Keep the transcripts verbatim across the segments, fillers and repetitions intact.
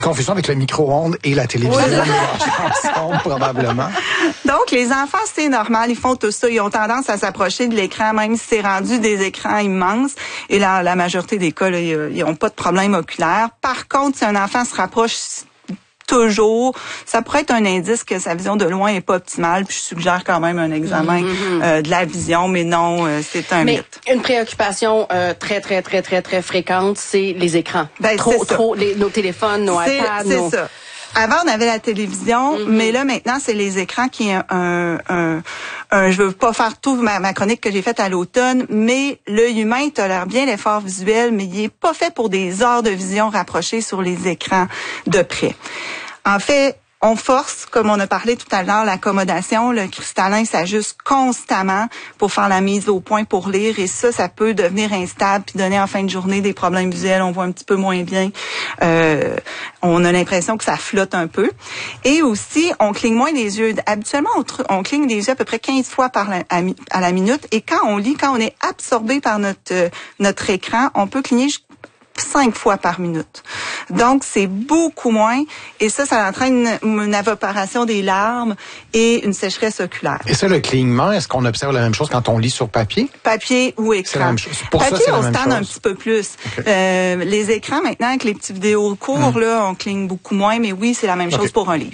Confusion avec le micro-ondes et la télévision oui. ensemble, probablement. Donc, les enfants, c'est normal, ils font tout ça. Ils ont tendance à s'approcher de l'écran, même si c'est rendu des écrans immenses. Et là, la majorité des cas, là, ils n'ont pas de problème oculaire. Par contre, si un enfant se rapproche toujours, ça pourrait être un indice que sa vision de loin est pas optimale. Puis je suggère quand même un examen mm-hmm. euh, de la vision, mais non, euh, c'est un mais mythe. Une préoccupation euh, très très très très très fréquente, c'est les écrans. Ben, trop trop les, nos téléphones, nos c'est, iPads. C'est nos... ça. Avant, on avait la télévision, mm-hmm. mais là, maintenant, c'est les écrans qui est un, un, un, je veux pas faire tout ma, ma chronique que j'ai faite à l'automne, mais l'œil humain tolère bien l'effort visuel, mais il est pas fait pour des heures de vision rapprochées sur les écrans de près. En fait, on force, comme on a parlé tout à l'heure, l'accommodation. Le cristallin s'ajuste constamment pour faire la mise au point pour lire. Et ça, ça peut devenir instable puis donner en fin de journée des problèmes visuels. On voit un petit peu moins bien. Euh, on a l'impression que ça flotte un peu. Et aussi, on cligne moins des yeux. Habituellement, on, on cligne des yeux à peu près quinze fois par la, à, à la minute. Et quand on lit, quand on est absorbé par notre, euh, notre écran, on peut cligner cinq fois par minute. Donc, c'est beaucoup moins. Et ça, ça entraîne une, une évaporation des larmes et une sécheresse oculaire. Et ça, le clignement, est-ce qu'on observe la même chose quand on lit sur papier? Papier ou écran. C'est la même chose. Pour papier, ça, c'est on la même se tente chose. un petit peu plus. Okay. Euh, les écrans, maintenant, avec les petits vidéos courts, mmh. là, on cligne beaucoup moins. Mais oui, c'est la même chose okay. pour un livre.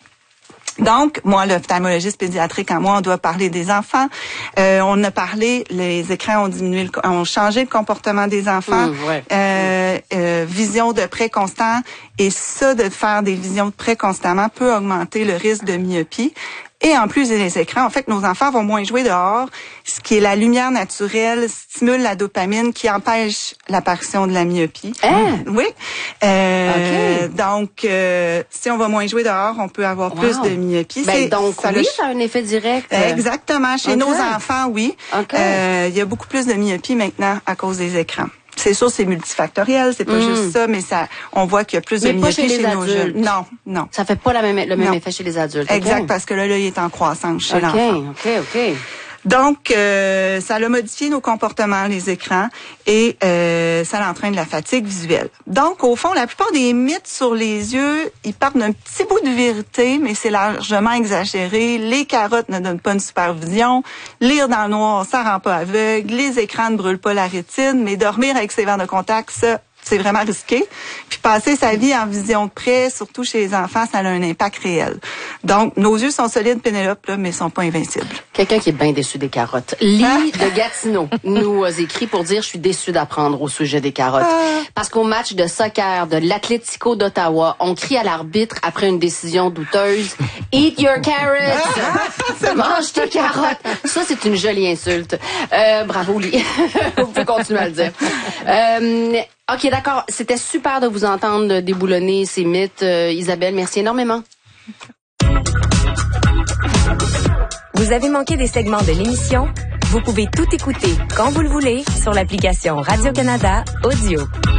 Donc, moi, l'ophtalmologiste pédiatrique en moi, on doit parler des enfants. Euh, on a parlé, les écrans ont diminué, le, ont changé le comportement des enfants. Mmh, ouais. euh, euh, vision de près constant. Et ça, de faire des visions de près constamment peut augmenter le risque de myopie. Et en plus des écrans, en fait, nos enfants vont moins jouer dehors, ce qui est la lumière naturelle, stimule la dopamine qui empêche l'apparition de la myopie. Hein? Oui. Euh, okay. Donc, euh, si on va moins jouer dehors, on peut avoir wow. plus de myopie. Ben, donc, ça oui, le... ça a un effet direct. Exactement. Chez okay. nos enfants, oui. Okay. Euh, il y a beaucoup plus de myopie maintenant à cause des écrans. C'est sûr, c'est multifactoriel, c'est pas mmh. juste ça, mais ça, on voit qu'il y a plus mais de chez, myopie chez, chez nos jeunes. Non, non. Ça fait pas la même, le même non. effet chez les adultes. Exact, okay. parce que là, l'œil est en croissance chez okay, l'enfant. OK, OK, OK. Donc, euh, ça a modifié nos comportements, les écrans, et euh, ça entraîne la fatigue visuelle. Donc, au fond, la plupart des mythes sur les yeux, ils partent d'un petit bout de vérité, mais c'est largement exagéré. Les carottes ne donnent pas une supervision. Lire dans le noir, ça rend pas aveugle. Les écrans ne brûlent pas la rétine, mais dormir avec ses verres de contact, ça, c'est vraiment risqué. Puis passer sa vie en vision de près, surtout chez les enfants, ça a un impact réel. Donc, nos yeux sont solides, Pénélope, là, mais ils sont pas invincibles. Quelqu'un qui est bien déçu des carottes. Lee de Gatineau nous a écrit pour dire « Je suis déçu d'apprendre au sujet des carottes. Parce qu'au match de soccer de l'Atlético d'Ottawa, on crie à l'arbitre après une décision douteuse « Eat your carrots! Mange tes carottes! » Ça, c'est une jolie insulte. Euh, bravo, Lee. Vous pouvez continuer à le dire. Euh, OK, d'accord. C'était super de vous entendre déboulonner ces mythes. Euh, Isabelle, merci énormément. Vous avez manqué des segments de l'émission? Vous pouvez tout écouter quand vous le voulez sur l'application Radio-Canada Audio.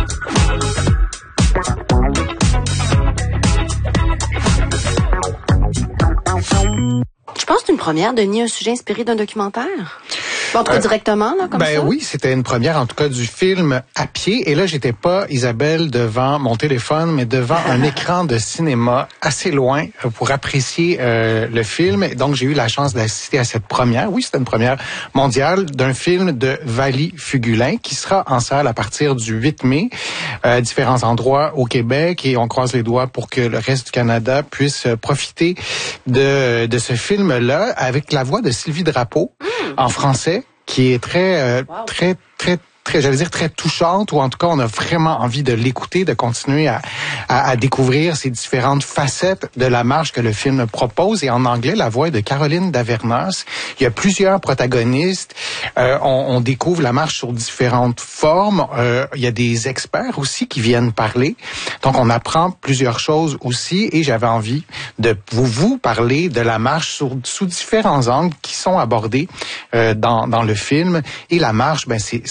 Je pense que c'est une première de nier un sujet inspiré d'un documentaire. En tout cas, directement, là, comme ben ça? Ben oui, c'était une première, en tout cas, du film à pied. Et là, j'étais pas, Isabelle, devant mon téléphone, mais devant un écran de cinéma assez loin pour apprécier euh, le film. Donc, j'ai eu la chance d'assister à cette première. Oui, c'était une première mondiale d'un film de Vali Fugulin qui sera en salle à partir du huit mai à différents endroits au Québec. Et on croise les doigts pour que le reste du Canada puisse profiter de, de ce film-là avec la voix de Sylvie Drapeau mmh. en français, qui est très, euh, wow. très, très, très, j'allais dire très touchante, ou en tout cas, on a vraiment envie de l'écouter, de continuer à, à, à découvrir ces différentes facettes de la marche que le film propose. Et en anglais, la voix est de Caroline Davernas. Il y a plusieurs protagonistes. Euh, on, on découvre la marche sur différentes formes. Euh, il y a des experts aussi qui viennent parler. Donc, on apprend plusieurs choses aussi. Et j'avais envie de vous, vous parler de la marche sur, sous différents angles qui sont abordés euh, dans, dans le film. Et la marche, ben, c'est, c'est un geste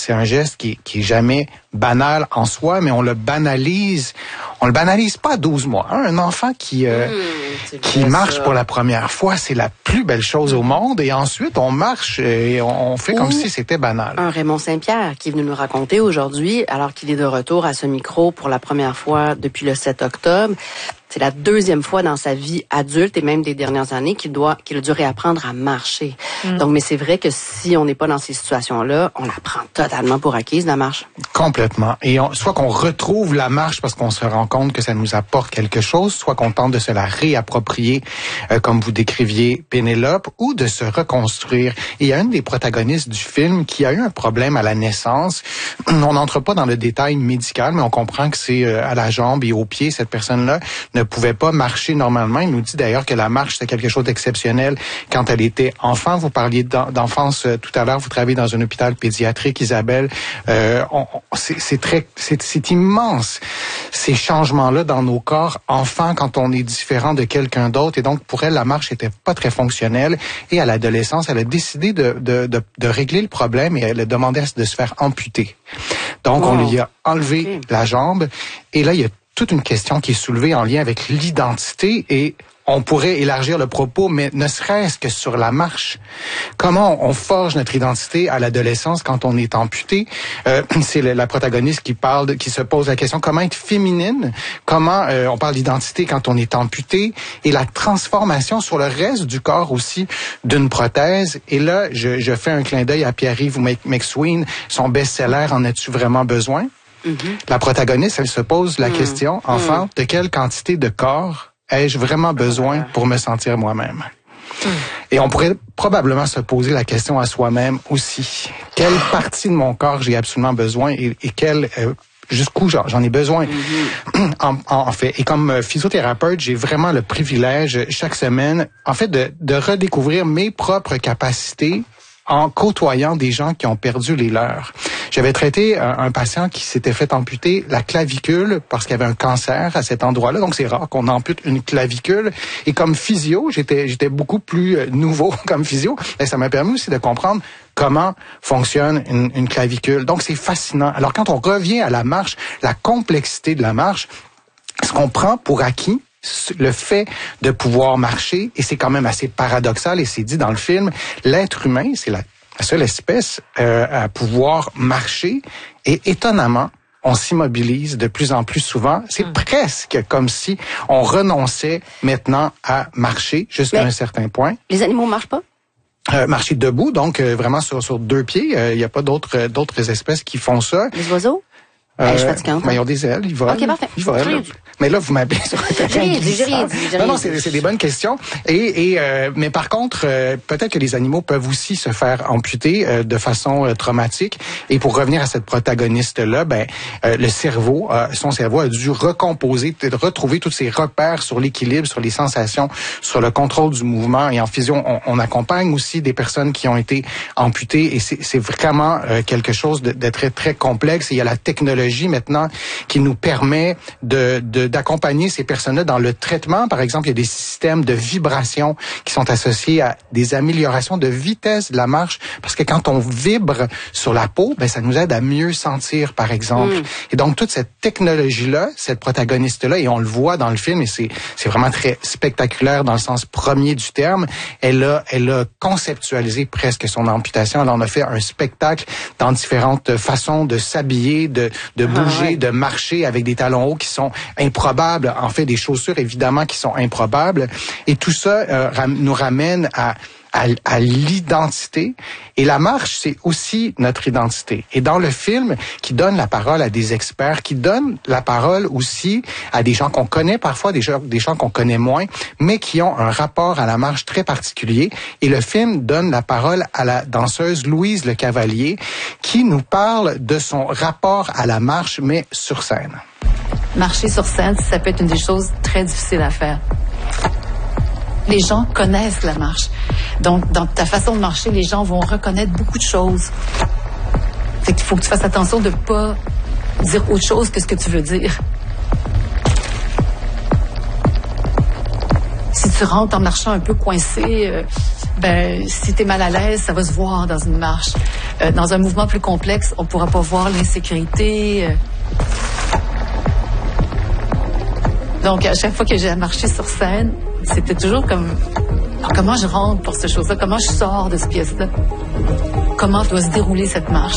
geste qui, qui est jamais banal en soi, mais on le banalise. On le banalise pas à douze mois. Hein? Un enfant qui euh, mmh, qui marche ça. Pour la première fois, c'est la plus belle chose au monde. Et ensuite, on marche et on fait Ou comme si c'était banal. Un Raymond Saint-Pierre qui est venu nous raconter aujourd'hui, alors qu'il est de retour à ce micro pour la première fois depuis le sept octobre. C'est la deuxième fois dans sa vie adulte et même des dernières années qu'il doit qu'il a dû réapprendre à marcher. Mm. Donc, mais c'est vrai que si on n'est pas dans ces situations-là, on la prend totalement pour acquise, la marche. Complètement. Et on, soit qu'on retrouve la marche parce qu'on se rend compte que ça nous apporte quelque chose, soit qu'on tente de se la réapproprier, euh, comme vous décriviez Pénélope, ou de se reconstruire. Et il y a une des protagonistes du film qui a eu un problème à la naissance. On n'entre pas dans le détail médical, mais on comprend que c'est euh, à la jambe et au pied. Cette personne-là ne pouvait pas marcher normalement. Il nous dit d'ailleurs que la marche, c'est quelque chose d'exceptionnel quand elle était enfant. Vous parliez d'enfance euh, tout à l'heure. Vous travaillez dans un hôpital pédiatrique, Isabelle. Euh, on, c'est, c'est très, c'est, c'est immense ces changements-là dans nos corps enfants quand on est différent de quelqu'un d'autre. Et donc pour elle, la marche était pas très fonctionnelle. Et à l'adolescence, elle a décidé de, de, de, de régler le problème et elle a demandé de se faire amputer. Donc wow. on lui a enlevé okay. la jambe. Et là, il y a toute une question qui est soulevée en lien avec l'identité et on pourrait élargir le propos, mais ne serait-ce que sur la marche. Comment on forge notre identité à l'adolescence quand on est amputé? Euh, c'est la protagoniste qui parle, de, qui se pose la question comment être féminine, comment euh, on parle d'identité quand on est amputé et la transformation sur le reste du corps aussi d'une prothèse. Et là, je, je fais un clin d'œil à Pierre-Yves McSween, son best-seller En as-tu vraiment besoin? Mm-hmm. La protagoniste, elle se pose la mm. question, enfant, mm. de quelle quantité de corps ai-je vraiment besoin pour me sentir moi-même? Mm. Et on pourrait probablement se poser la question à soi-même aussi. Quelle partie de mon corps j'ai absolument besoin et, et quelle... Euh, jusqu'où j'en, j'en ai besoin. Mm-hmm. En, en fait, et comme physiothérapeute, j'ai vraiment le privilège chaque semaine, en fait, de, de redécouvrir mes propres capacités en côtoyant des gens qui ont perdu les leurs. J'avais traité un, un patient qui s'était fait amputer la clavicule parce qu'il y avait un cancer à cet endroit-là. Donc, c'est rare qu'on ampute une clavicule. Et comme physio, j'étais, j'étais beaucoup plus nouveau comme physio. Et ça m'a permis aussi de comprendre comment fonctionne une, une clavicule. Donc, c'est fascinant. Alors, quand on revient à la marche, la complexité de la marche, ce qu'on prend pour acquis, le fait de pouvoir marcher, et c'est quand même assez paradoxal, et c'est dit dans le film, l'être humain, c'est la seule espèce euh, à pouvoir marcher, et étonnamment, on s'immobilise de plus en plus souvent. C'est mmh. presque comme si on renonçait maintenant à marcher jusqu'à Mais un certain point. Les animaux marchent pas? Euh, marcher debout, donc euh, vraiment sur, sur deux pieds. Il euh, n'y a pas d'autres, euh, d'autres espèces qui font ça. Les oiseaux? Euh, je suis fatigante. Ben, ils ont des ailes, ils volent. Ok, parfait. Ils volent. Mais là, vous m'appelez sur un J'ai rien dit, j'ai rien dit. Non, non, c'est, c'est des bonnes questions. Et, et euh, mais par contre, euh, peut-être que les animaux peuvent aussi se faire amputer euh, de façon euh, traumatique. Et pour revenir à cette protagoniste-là, ben euh, le cerveau, euh, son cerveau a dû recomposer, retrouver tous ses repères sur l'équilibre, sur les sensations, sur le contrôle du mouvement. Et en physio, on, on accompagne aussi des personnes qui ont été amputées. Et c'est, c'est vraiment euh, quelque chose de, de très très complexe. Et il y a la technologie maintenant qui nous permet de, de d'accompagner ces personnes-là dans le traitement. Par exemple, il y a des systèmes de vibration qui sont associés à des améliorations de vitesse de la marche, parce que quand on vibre sur la peau, ben ça nous aide à mieux sentir, par exemple. Mm. Et donc, toute cette technologie-là, cette protagoniste-là, et on le voit dans le film, et c'est c'est vraiment très spectaculaire dans le sens premier du terme, elle a, elle a conceptualisé presque son amputation. Elle en a fait un spectacle dans différentes façons de s'habiller, de, de bouger, ah ouais. de marcher avec des talons hauts qui sont improbables, en fait des chaussures évidemment qui sont improbables, et tout ça euh, ram- nous ramène à, à à l'identité, et la marche c'est aussi notre identité. Et dans le film, qui donne la parole à des experts, qui donne la parole aussi à des gens qu'on connaît parfois, des gens, des gens qu'on connaît moins, mais qui ont un rapport à la marche très particulier, et le film donne la parole à la danseuse Louise Le Cavalier, qui nous parle de son rapport à la marche, mais sur scène. Marcher sur scène, ça peut être une des choses très difficiles à faire. Les gens connaissent la marche. Donc, dans ta façon de marcher, les gens vont reconnaître beaucoup de choses. Fait qu'il faut que tu fasses attention de ne pas dire autre chose que ce que tu veux dire. Si tu rentres en marchant un peu coincé, euh, ben, si t'es mal à l'aise, ça va se voir dans une marche. Euh, dans un mouvement plus complexe, on pourra pas voir l'insécurité. Euh... Donc, à chaque fois que j'ai marché sur scène, c'était toujours comme, alors, comment je rentre pour cette chose-là? Comment je sors de cette pièce-là? Comment doit se dérouler cette marche?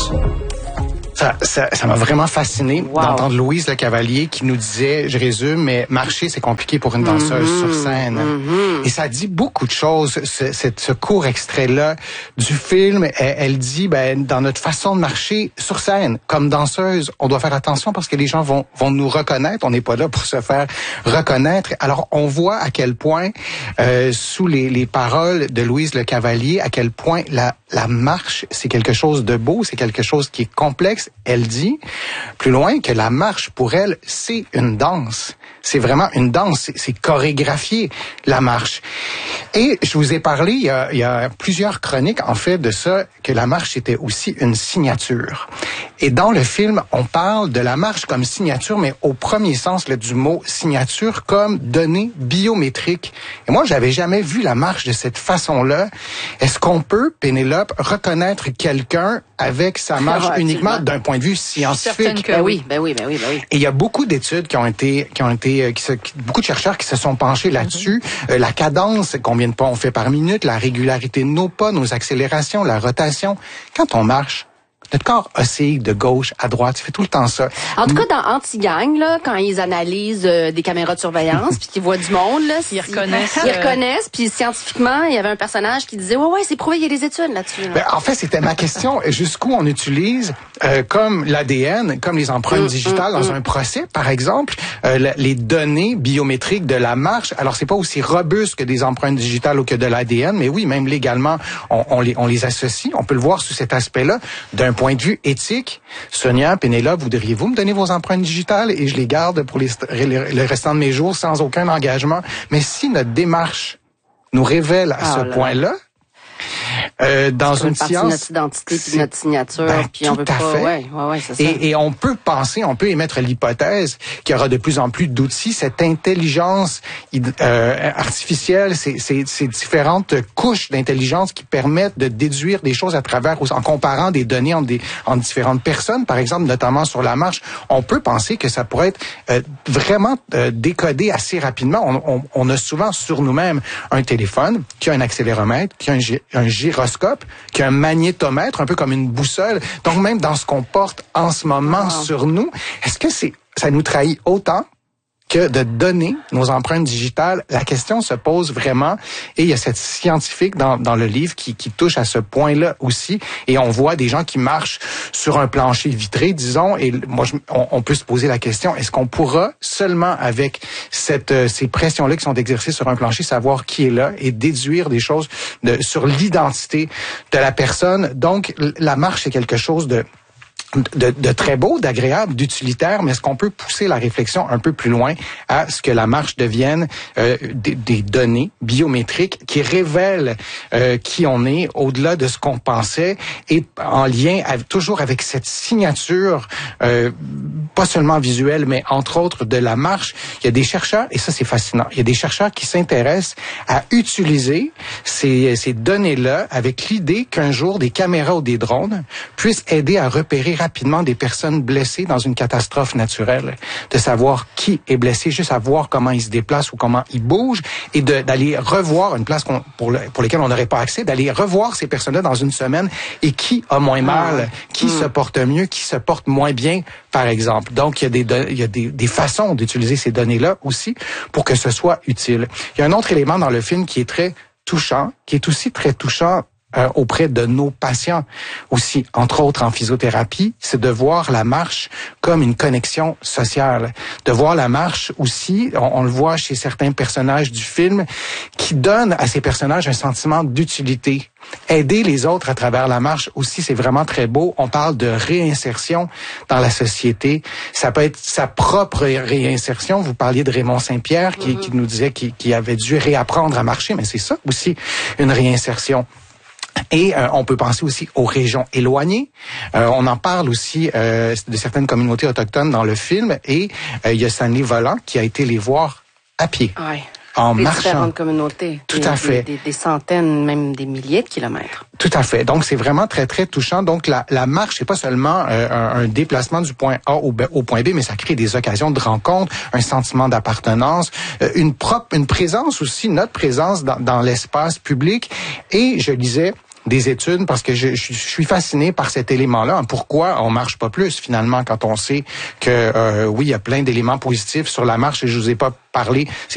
Ça, ça, ça m'a vraiment fasciné wow. d'entendre Louise Le Cavalier qui nous disait, je résume, mais marcher, c'est compliqué pour une danseuse mm-hmm, sur scène. Mm-hmm. Et ça dit beaucoup de choses, ce, ce, ce court extrait-là du film. Elle, elle dit, ben, dans notre façon de marcher sur scène, comme danseuse, on doit faire attention parce que les gens vont, vont nous reconnaître. On n'est pas là pour se faire reconnaître. Alors, on voit à quel point, euh, sous les, les paroles de Louise Le Cavalier, à quel point la, la marche, c'est quelque chose de beau, c'est quelque chose qui est complexe. Elle dit, plus loin, que la marche, pour elle, c'est une danse. C'est vraiment une danse. C'est, c'est chorégraphié, la marche. Et je vous ai parlé, il y, a, il y a plusieurs chroniques, en fait, de ça, que la marche était aussi une signature. Et dans le film, on parle de la marche comme signature, mais au premier sens là, du mot signature, comme donnée biométrique. Et moi, j'avais jamais vu la marche de cette façon-là. Est-ce qu'on peut, Pénélope, reconnaître quelqu'un avec sa marche ah, uniquement d'un point de vue scientifique? Ben oui, ben oui, ben oui, ben oui. Et il y a beaucoup d'études qui ont été, qui ont été, qui se, qui, beaucoup de chercheurs qui se sont penchés là-dessus. Mm-hmm. Euh, la cadence, combien de pas on fait par minute, la régularité de nos pas, nos accélérations, la rotation. Quand on marche, notre corps oscille de gauche à droite. Ça fait tout le temps ça. En tout cas, dans Anti-Gang, là, quand ils analysent euh, des caméras de surveillance puis qu'ils voient du monde, là, ils reconnaissent. Ils, ils reconnaissent. Puis scientifiquement, il y avait un personnage qui disait, ouais, ouais, c'est prouvé, il y a des études là-dessus. Là. Ben, en fait, c'était ma question. Jusqu'où on utilise, euh, comme l'A D N, comme les empreintes mmh, digitales mmh, dans mmh. un procès, par exemple, euh, les données biométriques de la marche. Alors, c'est pas aussi robuste que des empreintes digitales ou que de l'A D N, mais oui, même légalement, on, on les, on les associe. On peut le voir sous cet aspect-là. D'un point de vue éthique, Sonia, Pénélope, voudriez-vous me donner vos empreintes digitales et je les garde pour les, le restant de mes jours sans aucun engagement? Mais si notre démarche nous révèle à ah, ce là. point-là, Euh, dans c'est une partie science, de notre identité puis de notre signature, ben, puis on veut tout à pas. fait. Ouais, ouais, ouais, c'est ça. Et, et on peut penser, on peut émettre l'hypothèse qu'il y aura de plus en plus d'outils, cette intelligence euh, artificielle, ces, ces, ces différentes couches d'intelligence qui permettent de déduire des choses à travers, en comparant des données entre, des, entre différentes personnes, par exemple, notamment sur la marche. On peut penser que ça pourrait être euh, vraiment euh, décodé assez rapidement. On, on, on a souvent sur nous-mêmes un téléphone qui a un accéléromètre, qui a un, un gyroscope, qui a un magnétomètre, un peu comme une boussole. Donc, même dans ce qu'on porte en ce moment wow. sur nous, est-ce que c'est, ça nous trahit autant que de donner nos empreintes digitales? La question se pose vraiment, et il y a cette scientifique dans, dans le livre qui, qui touche à ce point-là aussi, et on voit des gens qui marchent sur un plancher vitré, disons, et moi, je, on, on peut se poser la question, est-ce qu'on pourra seulement avec cette, euh, ces pressions-là qui sont exercées sur un plancher, savoir qui est là et déduire des choses de, sur l'identité de la personne? Donc, la marche, c'est quelque chose de De, de très beau, d'agréable, d'utilitaire, mais est-ce qu'on peut pousser la réflexion un peu plus loin à ce que la marche devienne euh, des, des données biométriques qui révèlent euh, qui on est au-delà de ce qu'on pensait et en lien avec, toujours avec cette signature, euh, pas seulement visuelle, mais entre autres de la marche. Il y a des chercheurs, et ça c'est fascinant, il y a des chercheurs qui s'intéressent à utiliser ces, ces données-là avec l'idée qu'un jour des caméras ou des drones puissent aider à repérer rapidement des personnes blessées dans une catastrophe naturelle, de savoir qui est blessé, juste à voir comment il se déplace ou comment il bouge, et de, d'aller revoir une place qu'on, pour, le, pour laquelle on n'aurait pas accès, d'aller revoir ces personnes-là dans une semaine, et qui a moins mal, qui mmh. se porte mieux, qui se porte moins bien, par exemple. Donc, il y a des, il y a des, des façons d'utiliser ces données-là aussi pour que ce soit utile. Il y a un autre élément dans le film qui est très touchant, qui est aussi très touchant Euh, auprès de nos patients aussi, entre autres en physiothérapie, c'est de voir la marche comme une connexion sociale. De voir la marche aussi, on, on le voit chez certains personnages du film, qui donnent à ces personnages un sentiment d'utilité. Aider les autres à travers la marche aussi, c'est vraiment très beau. On parle de réinsertion dans la société. Ça peut être sa propre réinsertion. Vous parliez de Raymond Saint-Pierre qui, mm-hmm. qui nous disait qu'il, qu'il avait dû réapprendre à marcher, mais c'est ça aussi, une réinsertion. Et euh, on peut penser aussi aux régions éloignées. Euh, on en parle aussi euh, de certaines communautés autochtones dans le film. Et euh, il y a Stanley Volant qui a été les voir à pied. Ouais. en les marchant. différentes communautés. Tout des, à fait. Des, des, des centaines, même des milliers de kilomètres. Tout à fait. Donc, c'est vraiment très, très touchant. Donc, la, la marche, c'est pas seulement euh, un, un déplacement du point A au, au point B, mais ça crée des occasions de rencontre, un sentiment d'appartenance, euh, une propre, une présence aussi, notre présence dans, dans l'espace public. Et je lisais des études parce que je, je, je suis fasciné par cet élément-là. Pourquoi on marche pas plus finalement quand on sait que euh, oui, il y a plein d'éléments positifs sur la marche et je vous ai pas parlé.